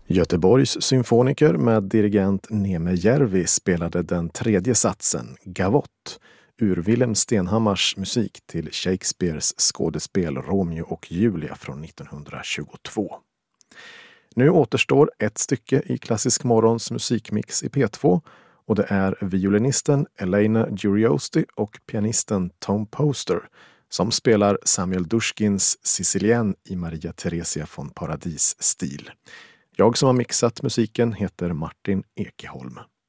Göteborgs symfoniker med dirigent Neme Järvi spelade den tredje satsen, Gavott, ur Willem Stenhammars musik till Shakespeares skådespel Romeo och Julia från 1922. Nu återstår ett stycke i Klassisk morgons musikmix i P2 och det är violinisten Elena Giuriosti och pianisten Tom Poster som spelar Samuel Dushkins Sicilienne i Maria Theresia von Paradis stil. Jag som har mixat musiken heter Martin Ekeholm.